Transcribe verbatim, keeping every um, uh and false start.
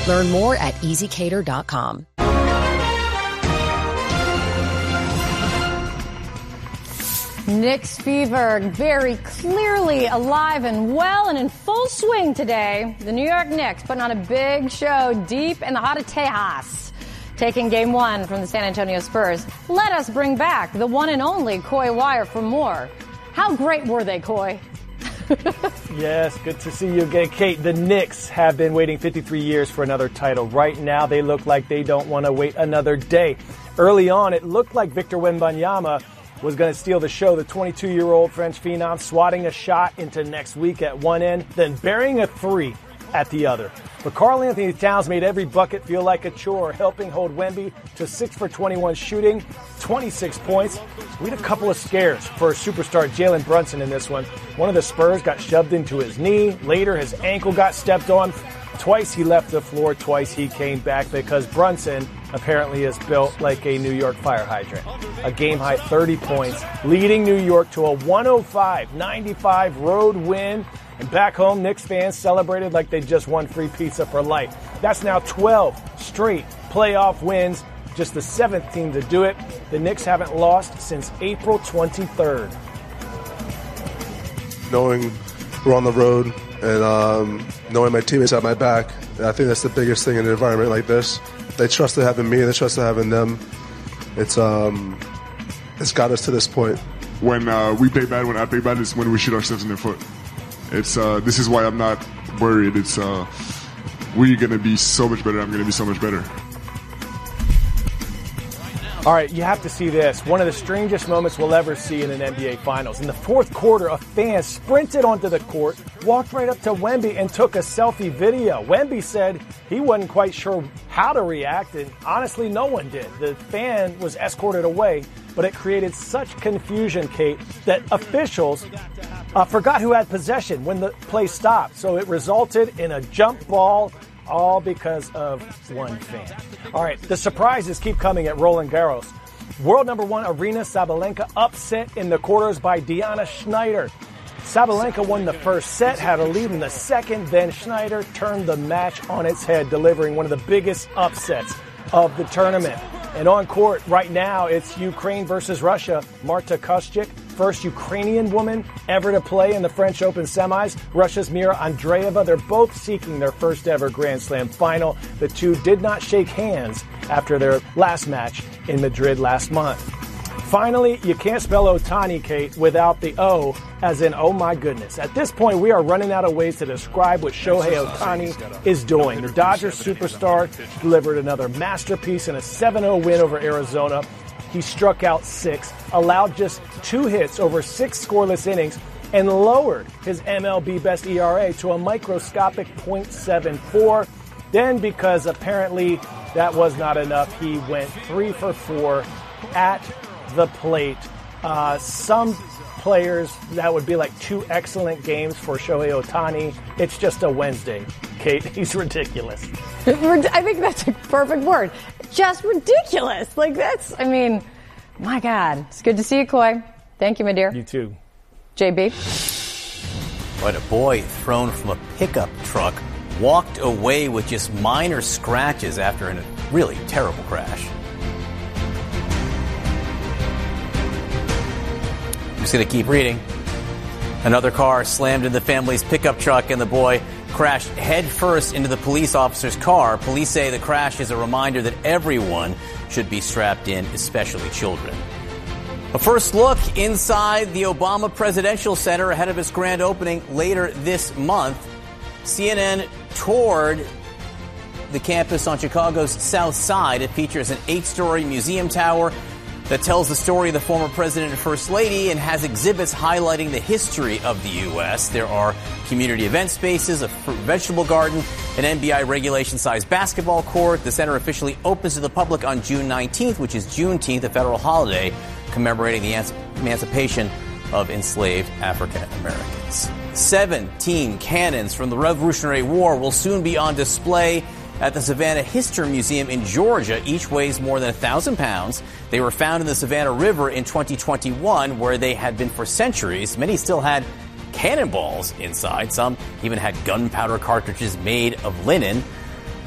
Learn more at easy cater dot com. Knicks fever very clearly alive and well and in full swing today. The New York Knicks putting on a big show deep in the heart of Tejas, taking game one from the San Antonio Spurs. Let us bring back the one and only Coy Wire for more. How great were they, Coy? Yes, good to see you again, Kate. The Knicks have been waiting fifty-three years for another title. Right now, they look like they don't want to wait another day. Early on, it looked like Victor Wembanyama was going to steal the show. The twenty-two-year-old French phenom swatting a shot into next week at one end, then burying a three at the other. But Karl Anthony Towns made every bucket feel like a chore, helping hold Wemby to six for twenty-one shooting, twenty-six points. We had a couple of scares for superstar Jalen Brunson in this one. One of the Spurs got shoved into his knee. Later, his ankle got stepped on. Twice he left the floor. Twice he came back because Brunson apparently is built like a New York fire hydrant. A game-high thirty points, leading New York to a one oh five ninety-five road win. And back home, Knicks fans celebrated like they just won free pizza for life. That's now twelve straight playoff wins, just the seventh team to do it. The Knicks haven't lost since April twenty-third. Knowing we're on the road and um, knowing my teammates at my back, I think that's the biggest thing in an environment like this. They trusted having me, they trusted having them. It's um, it's got us to this point. When uh, we play bad, when I play bad, is when we shoot ourselves in the foot. It's uh, this is why I'm not worried. It's uh, we're gonna be so much better. I'm gonna be so much better. All right, you have to see this. One of the strangest moments we'll ever see in an N B A Finals. In the fourth quarter, a fan sprinted onto the court, walked right up to Wemby, and took a selfie video. Wemby said he wasn't quite sure how to react, and honestly, no one did. The fan was escorted away, but it created such confusion, Kate, that officials uh, forgot who had possession when the play stopped. So it resulted in a jump ball, all because of one fan. All right, the surprises keep coming at Roland Garros. World number one Aryna Sabalenka upset in the quarters by Diana Schneider. Sabalenka won the first set, had a lead in the second, then Schneider turned the match on its head, delivering one of the biggest upsets of the tournament. And on court right now, it's Ukraine versus Russia. Marta Kostyuk, first Ukrainian woman ever to play in the French Open semis. Russia's Mira Andreeva, they're both seeking their first ever Grand Slam final. The two did not shake hands after their last match in Madrid last month. Finally, you can't spell Ohtani, Kate, without the O, as in, oh my goodness. At this point, we are running out of ways to describe what Shohei Ohtani is doing. The Dodgers superstar delivered another masterpiece in a seven oh win over Arizona. He struck out six, allowed just two hits over six scoreless innings, and lowered his M L B best E R A to a microscopic point seven four. Then, because apparently that was not enough, he went three for four at the plate. Uh, some players, that would be like two excellent games for Shohei Ohtani. It's just a Wednesday, Kate. He's ridiculous. I think that's a perfect word. Just ridiculous. Like that's, I mean, my God. It's good to see you, Coy. Thank you, my dear. You too. J B. What a boy thrown from a pickup truck walked away with just minor scratches after a really terrible crash. I'm just going to keep reading. Another car slammed into the family's pickup truck and the boy crashed headfirst into the police officer's car. Police say the crash is a reminder that everyone should be strapped in, especially children. A first look inside the Obama Presidential Center ahead of its grand opening later this month. C N N toured the campus on Chicago's South Side. It features an eight-story museum tower that tells the story of the former president and first lady and has exhibits highlighting the history of the U S. There are community event spaces, a fruit and vegetable garden, an N B I regulation-sized basketball court. The center officially opens to the public on June nineteenth, which is Juneteenth, a federal holiday commemorating the emancipation of enslaved African Americans. Seventeen cannons from the Revolutionary War will soon be on display at the Savannah History Museum in Georgia. Each weighs more than a thousand pounds. They were found in the Savannah River in twenty twenty-one, where they had been for centuries. Many still had cannonballs inside. Some even had gunpowder cartridges made of linen.